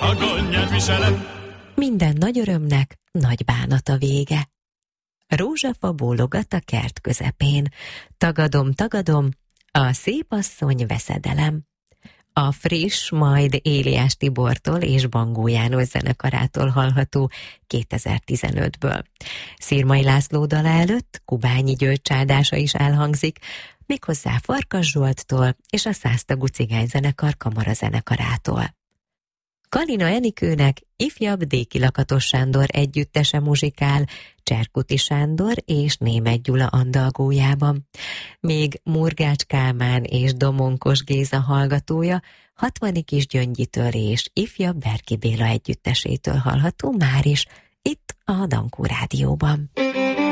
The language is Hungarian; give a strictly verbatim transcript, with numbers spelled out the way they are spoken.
a gondját viselem. Minden nagy örömnek nagy bánat a vége. Rózsafa bólogat a kert közepén. Tagadom, tagadom, a szép asszony veszedelem. A friss, majd Éliás Tibortól és Bangó János zenekarától hallható kétezer-tizenötből. Szirmai László dala előtt Kubányi György csádása is elhangzik, méghozzá Farkas Zsolttól és a száztagú cigányzenekar kamarazenekarától. Kalina Enikőnek ifjabb Déki Lakatos Sándor együttese muzsikál, Cserkuti Sándor és Németh Gyula andalgójában. Még Murgács Kálmán és Domonkos Géza hallgatója Hatvani Kis Gyöngyitől és ifjabb Berki Béla együttesétől hallható már is itt a Dankó Rádióban.